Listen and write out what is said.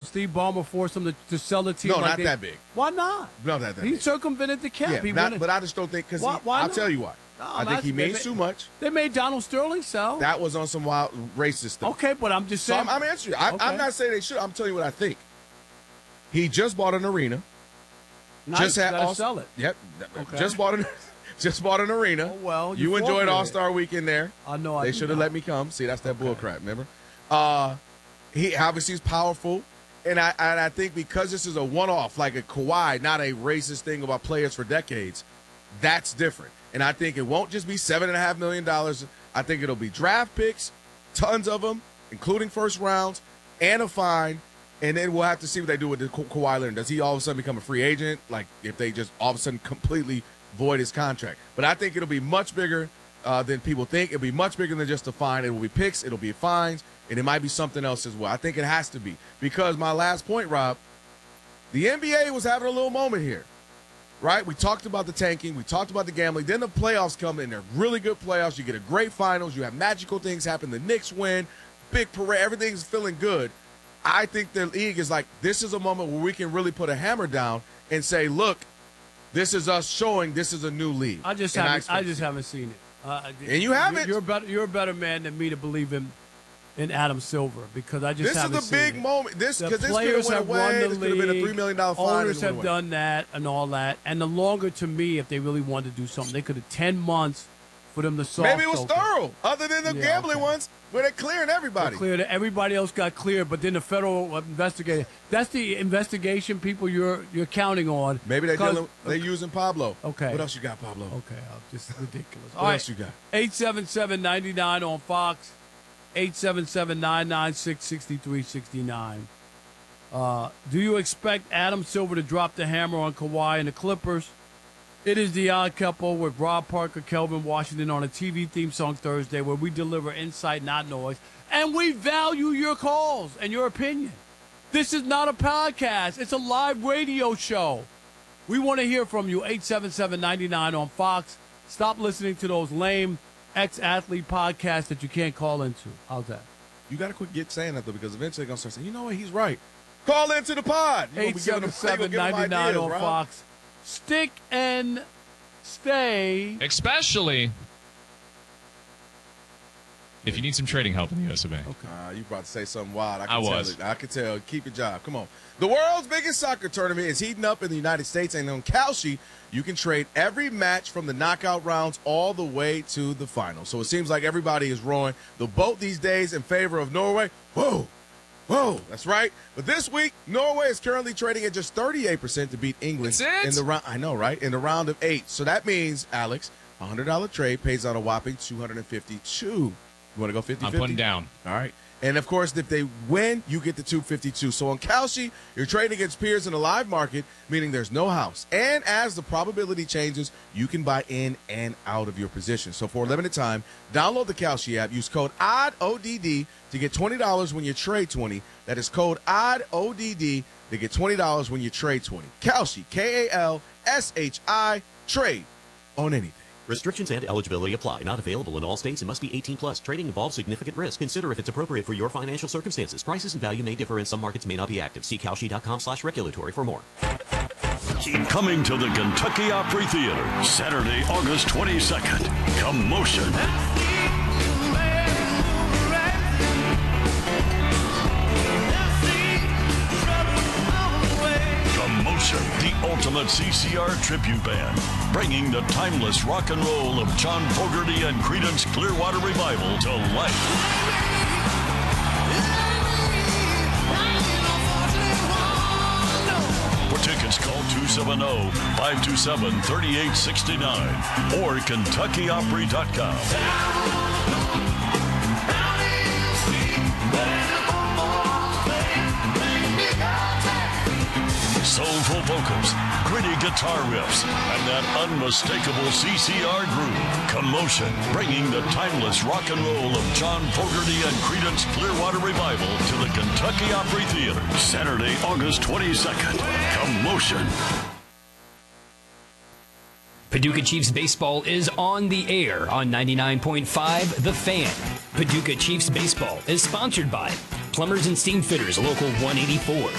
Steve Ballmer forced him to sell the team. No, not that big. Why not? Not that He big. circumvented the cap. Yeah, but I just don't think because I'll tell you why. No, I think he made too much. They made Donald Sterling sell. That was on some wild racist stuff. Okay, but I'm just saying. So I'm answering you. I'm not saying they should. I'm telling you what I think. He just bought an arena. Nice, just had gotta sell it. Yep. Okay. Just bought an arena. Oh, well, you enjoyed forfeited. All-Star Weekend there. I know. They should have let me come. See, that's that bull crap. Remember? He obviously is powerful, and I think because this is a one-off, like a Kawhi, not a racist thing about players for decades. That's different, and I think it won't just be $7.5 million. I think it'll be draft picks, tons of them, including first rounds, and a fine. And then we'll have to see what they do with the Kawhi Leonard. Does he all of a sudden become a free agent? Like if they just all of a sudden completely void his contract. But I think it'll be much bigger than people think. It'll be much bigger than just a fine. It will be picks. It'll be fines. And it might be something else as well. I think it has to be. Because my last point, Rob, the NBA was having a little moment here. Right? We talked about the tanking. We talked about the gambling. Then the playoffs come in. They're really good playoffs. You get a great finals. You have magical things happen. The Knicks win. Big parade. Everything's feeling good. I think the league is like, this is a moment where we can really put a hammer down and say, look, this is us showing this is a new league. I just haven't seen it. And you haven't. You're a better man than me to believe in Adam Silver because I just haven't seen it. This is the big moment. This could have went have away. This could have been a $3 million fine. Owners have done that and all that. And the longer, to me, if they really wanted to do something, they could have 10 months for them to solve. Maybe it was thorough, other than the gambling ones, where they're clearing everybody. Everybody else got cleared, but then the federal investigator. That's the investigation people you're counting on. Maybe they're using Pablo. Okay. What else you got, Pablo? Okay, just ridiculous. What else you got? 877-99 on Fox. 877-996-6369. Do you expect Adam Silver to drop the hammer on Kawhi and the Clippers? It is The Odd Couple with Rob Parker, Kelvin Washington on a TV theme song Thursday where we deliver insight, not noise, and we value your calls and your opinion. This is not a podcast. It's a live radio show. We want to hear from you. 877-99 on Fox. Stop listening to those lame ex-athlete podcasts that you can't call into. How's that? You got to quit saying that, though, because eventually they're going to start saying, you know what, he's right. Call into the pod. 877-99 on Fox. Stick and stay. Especially if you need some trading help in the US of A. Okay. You about to say something wild. I could tell. Keep your job. Come on. The world's biggest soccer tournament is heating up in the United States, and on Kalshi, you can trade every match from the knockout rounds all the way to the final. So it seems like everybody is rowing the boat these days in favor of Norway. Whoa, that's right. But this week, Norway is currently trading at just 38% to beat England in the round. I know, right? In the round of 8. So that means, Alex, a $100 trade pays out a whopping $252. You want to go 50-50? I'm putting down. All right. And, of course, if they win, you get the $252. So on Kalshi, you're trading against peers in the live market, meaning there's no house. And as the probability changes, you can buy in and out of your position. So for a limited time, download the Kalshi app. Use code ODD to get $20 when you trade 20. That is code ODD to get $20 when you trade 20. Kalshi, Kalshi, trade on anything. Restrictions and eligibility apply. Not available in all states and must be 18 plus. Trading involves significant risk. Consider if it's appropriate for your financial circumstances. Prices and value may differ and some markets may not be active. See Kalshi.com/regulatory for more. Coming to the Kentucky Opry Theater, Saturday, August 22nd. Commotion. The ultimate CCR tribute band, bringing the timeless rock and roll of John Fogerty and Creedence Clearwater Revival to life. For tickets, call 270-527-3869 or KentuckyOpry.com. Soulful vocals, gritty guitar riffs, and that unmistakable CCR groove. Commotion, bringing the timeless rock and roll of John Fogerty and Creedence Clearwater Revival to the Kentucky Opry Theater, Saturday, August 22nd. Commotion. Paducah Chiefs baseball is on the air on 99.5 The Fan. Paducah Chiefs baseball is sponsored by Plumbers and Steam Fitters, Local 184.